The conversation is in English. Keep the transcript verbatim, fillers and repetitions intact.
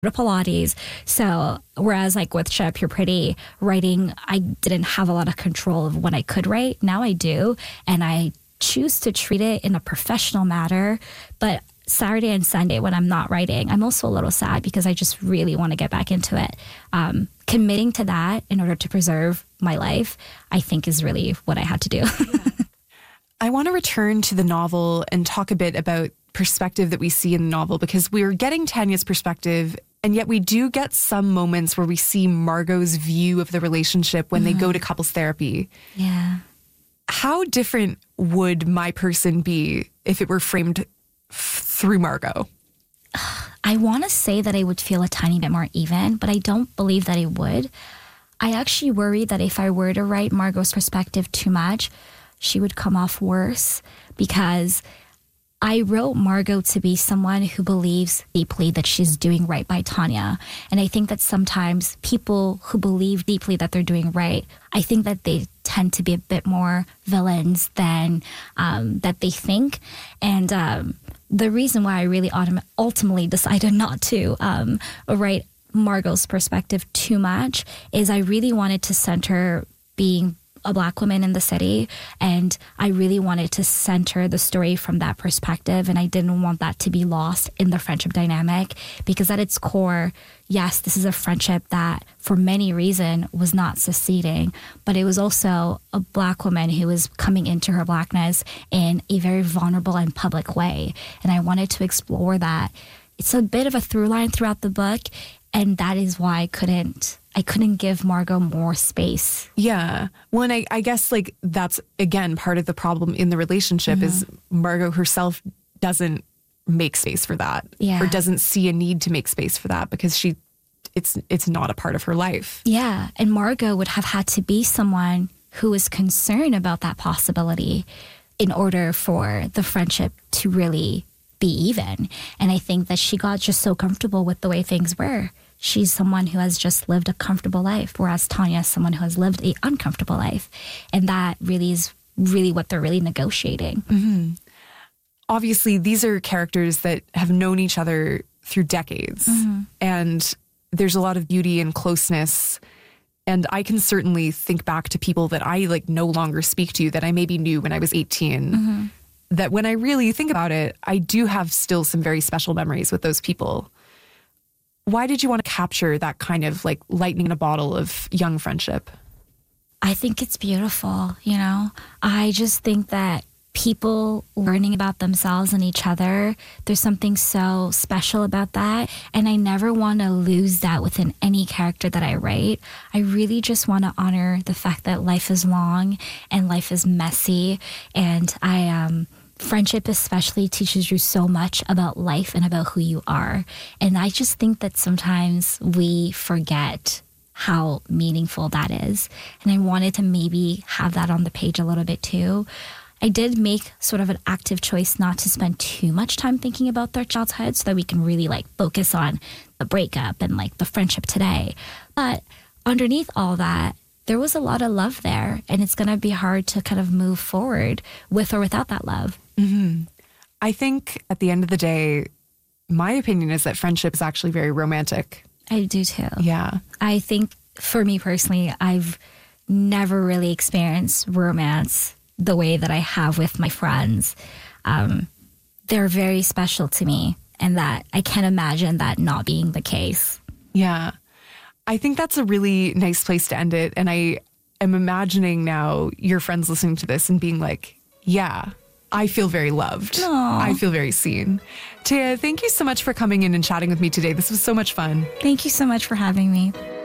to Pilates. So whereas like with Shut Up You're Pretty, writing, I didn't have a lot of control of what I could write. Now I do. And I choose to treat it in a professional manner. But Saturday and Sunday when I'm not writing, I'm also a little sad because I just really want to get back into it. Um, committing to that in order to preserve my life, I think is really what I had to do. Yeah. I want to return to the novel and talk a bit about perspective that we see in the novel, because we're getting Tanya's perspective, and yet we do get some moments where we see Margot's view of the relationship when mm-hmm. they go to couples therapy. Yeah. How different would my person be if it were framed f- through Margot? I want to say that I would feel a tiny bit more even, but I don't believe that I would. I actually worry that if I were to write Margot's perspective too much, she would come off worse, because I wrote Margot to be someone who believes deeply that she's doing right by Tanya. And I think that sometimes people who believe deeply that they're doing right, I think that they tend to be a bit more villains than um, that they think. And um, the reason why I really autom- ultimately decided not to um, write Margot's perspective too much is I really wanted to center being a Black woman in the city, and I really wanted to center the story from that perspective, and I didn't want that to be lost in the friendship dynamic, because at its core, yes, this is a friendship that for many reasons was not succeeding, but it was also a Black woman who was coming into her Blackness in a very vulnerable and public way, and I wanted to explore that. It's a bit of a through line throughout the book, and that is why I couldn't I couldn't give Margot more space. Yeah. Well, and I, I guess like that's, again, part of the problem in the relationship mm-hmm. is Margot herself doesn't make space for that yeah. or doesn't see a need to make space for that because she it's it's not a part of her life. Yeah. And Margot would have had to be someone who was concerned about that possibility in order for the friendship to really be even. And I think that she got just so comfortable with the way things were. She's someone who has just lived a comfortable life, whereas Tanya is someone who has lived an uncomfortable life. And that really is really what they're really negotiating. Mm-hmm. Obviously, these are characters that have known each other through decades. Mm-hmm. And there's a lot of beauty and closeness. And I can certainly think back to people that I like no longer speak to that I maybe knew when I was eighteen. Mm-hmm. That when I really think about it, I do have still some very special memories with those people. Why did you want to capture that kind of like lightning in a bottle of young friendship? I think it's beautiful, you know? I just think that people learning about themselves and each other, there's something so special about that. And I never want to lose that within any character that I write. I really just want to honor the fact that life is long and life is messy. And I, um, friendship especially teaches you so much about life and about who you are. And I just think that sometimes we forget how meaningful that is. And I wanted to maybe have that on the page a little bit too. I did make sort of an active choice not to spend too much time thinking about their childhood so that we can really like focus on the breakup and like the friendship today. But underneath all that, there was a lot of love there, and it's going to be hard to kind of move forward with or without that love. Mm-hmm. I think at the end of the day, my opinion is that friendship is actually very romantic. I do too. Yeah. I think for me personally, I've never really experienced romance the way that I have with my friends. Um, they're very special to me, and that I can't imagine that not being the case. Yeah. I think that's a really nice place to end it. And I am imagining now your friends listening to this and being like, yeah, I feel very loved. Aww. I feel very seen. Taya, thank you so much for coming in and chatting with me today. This was so much fun. Thank you so much for having me.